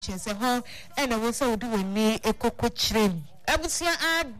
Chese ho ena wo so do ni ekoko chirem abusia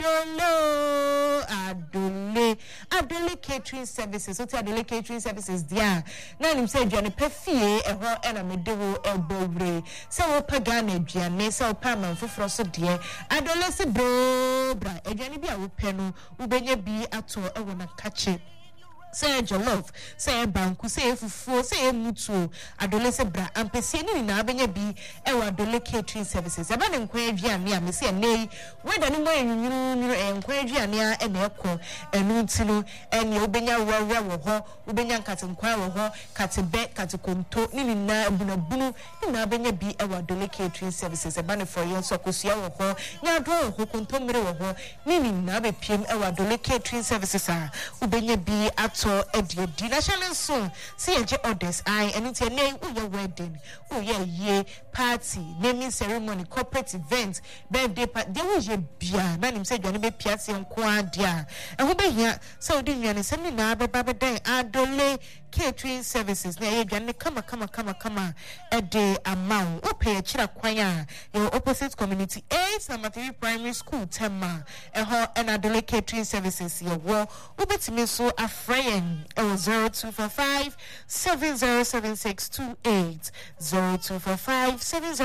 adole catering services so adole catering services dia na nim say aduane pefie eho ena medewo ebowre se wo pagana aduane se wo pa manfoforo so de adole se bra aduane bi a wo pe no wo benya bi ato ewo na kache say jollof say banku say fufu say mutu adole se bra ampese ni na abenya bi e wa adole catering services aba ne nkwan aduane a me se nei weda ni mo enwuru nkwan aduane a na ekọ enu ntino ene obenya wawra wo ho obenya nkate nkwan wo ho kate be kate konto ni na bunabunu ni na abenya bi e wa adole catering services aba ne for yon so kosia wo ho nya do ho konto mere wo ho ni na be piem e wa adole catering services a obenya bi so the national song see orders I and it's a name your wedding ye party naming ceremony corporate event birthday party there was a bia na nim say you be piase nko adia e ho be hia so di nwane se ni na baba den adole catering services na ye dwane kama e de amount o pay chira kwan a your opposite community 8 number 3 primary school tema e ho en adole catering services ye wo obetimi so afrey 0245 707628 0245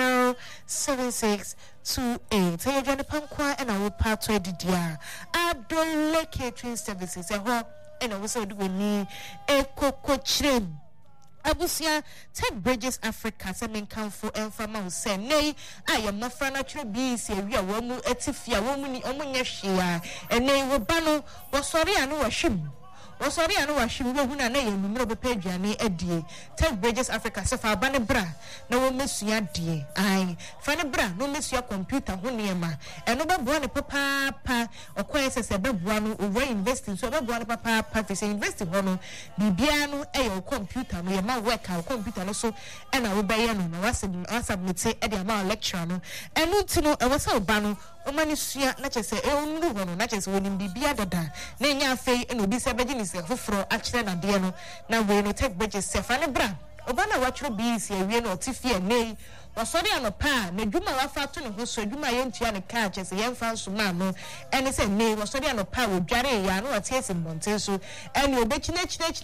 707628 hey jane pankwa and I will part to edidia adole catering services e ho and I also do ni ekoko chirem abusia Tech Bridges Africa se menkanfo emfama wo se nei ayamafra na twere bi se wi a wo mu etifia wo mu ni omunye hwea enei wo ba no wo sori anu wo hwem Osori anu wa shimi wo huna na ye numero be paduane adie Tech Bridges Africa se fa ba ne bra na wo mesua die ai fa ne bra no mesua computer ho niema eno be boa ne papa okoye se be boa no over investing so be boa ne papa fi se invest ho no bibia no e ye computer no ye ma work a computer no so e na wo be ye no na wasubmit e de ma lecture no enu ti no e wo se ba no o mani sua na chese e onru ho no na chese woni bibia dada na nya afei e no bi se beji se foforo akire na de no na we no Tech Bridges se fa ne bra obana watro bi se awie no otifie nei wasori anopa na dwuma wafa to ne ho so dwuma ye ntua ne ka chese ye mfa so ma no ene se nei wasori anopa wo dware ya no wate ese monte so ene obechine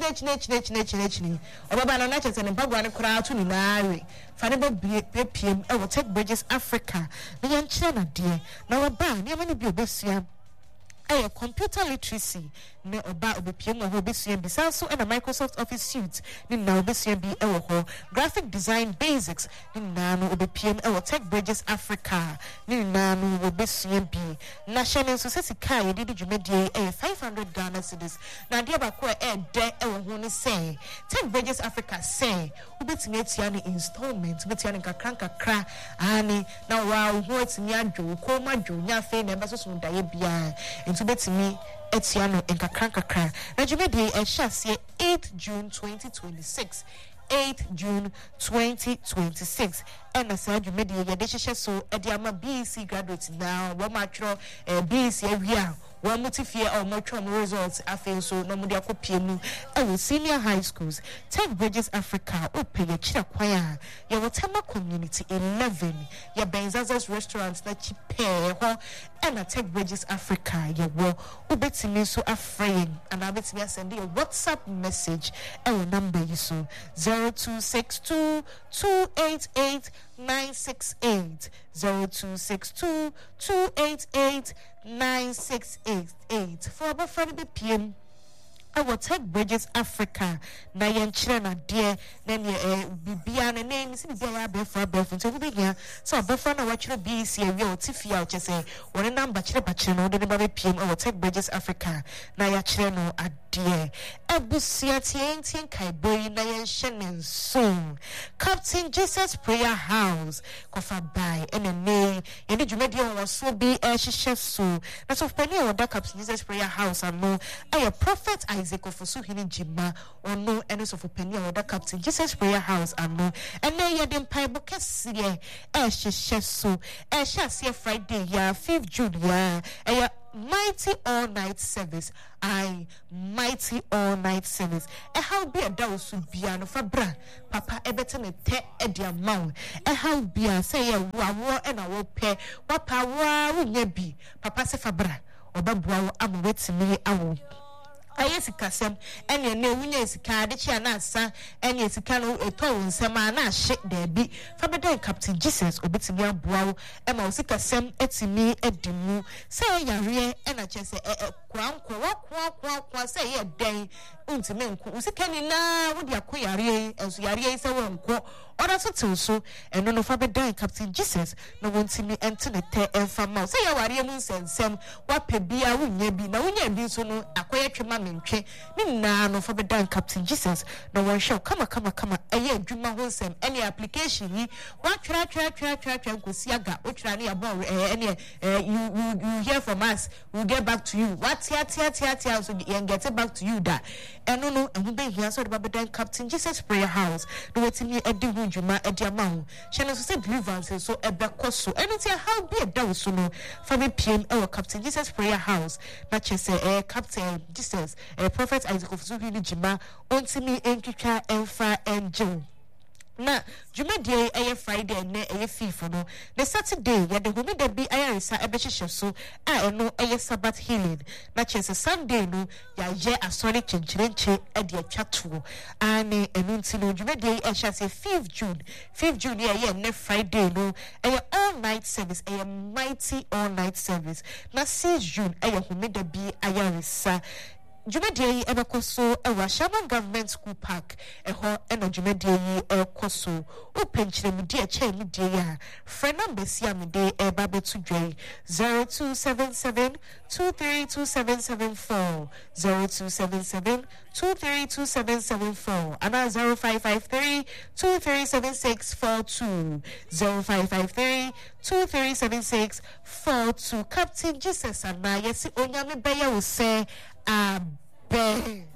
chine obaba na chese ne bagwa ne kura to ni naare fa ne be piem e wo Tech Bridges Africa ne ye nkyere na de na waba ne ma ne bi obesua a computer literacy ne oba obepiem ho obesua bi sanso na Microsoft Office suite ni na obesua bi e ho graphic design basics ni na no obepiem e Tech Bridges Africa ni na no obesua bi national society kai didi dwumadie e 500 Ghana cedis na de ba ko e de e ho ne say Tech Bridges Africa say obetimi atia ne installment obetia ne kakra ani na wa ho atimi adwo ko ma dwo nya fe na beso so daye bia nti betimi etiano enkakra na jumedi ehyasie 8 June 2026 8 June 2026 and sa jumedi ye de hyehye so e de ama BEC graduates now wo ma twro BEC awia wo mutifie o mo twom results afen so no mo de akopie mu e senior high schools Tech Bridges Africa open ye kira kwan a ye Wotema community 11 ye Benzazas restaurant na chipe ho and Tech Bridges Africa ye wo obetimi so afrayin and abetimi send you WhatsApp message e number you so 0262 288 968 0262 288 968 for about friendly PM our Tech Bridges Africa na yenchire na de na ne bibia na name si bibia be for so we begin so abofra na watchre BC awie otifia o chese one number chire no de ba PM our Tech Bridges Africa na ya chire no ade ebusia tien kai boy na yenhye ne so Captain Jesus Prayer House kofa by ene ye de dwumadi o so bi ehye so na so pani o da Captain Jesus Prayer House amo aye prophet Isaac of Suhini Jima or no any of opinion or the Captain Jesus Prayer House and no and then you didn't pay books ye so Friday ya 5th June ya mighty all night service. Mighty all night service. How be a dose biano fabra papa ebeten te edia mount. How be a say a war and a war pay what power will be papa se fabra or babwa am waiting me awu. Ayesika and your name is Cardichi and Asa and yes, canoe a tone, Samana shake there be Fabadan Captain Jesus or Bitimia Brow, and Mosika Sam etimi edimu, say Yaria and I just say a quack, say a day, Untimen, Usikanina, with your query, as Yaria is a one quack. Order to so and no Fabadan Captain Jesus, no one to me enter the te and fama. Say your Ariamus and Sam, what pe be a win be no one be so no acquire minche, Nina no Fabadan Captain Jesus, no one shall come a year dream wholesome any application ye what try Kusiaga, which I about any you hear from us, we'll get back to you. What's here so and get it back to you that and no and we be here so the Fabadan Captain Jesus prayer house, no waiting me a do Juma at the amount. Channel said deliverance so a bacoso. And it's how be a down so for me PM our Captain Jesus prayer house. Not just a Captain Jesus, a prophet Isaac of Zuhini Jima, on to me and Kika and Fa and Joe. Na Juma day a Friday and a fee no. The Saturday where the women that be Irisa a bishop so I know a Sabbath healing. Not just a Sunday no ya a sonic chinche at the chatu. And a nuntino Juma day I shall say 5th June yeah ne Friday no a all night service a mighty all night service. Na 6th June a women that be Irisa. Jumedie Ebakoso, a Shaman Government School Park, a ho and a Jumedie Koso, open them dear chain dear. Friend number Siam day a baby to J 0277 2327774 0277 2327774 and 0553 237642 0553 237642 Captain Jesus and I yes Onyame Baya will say Amen.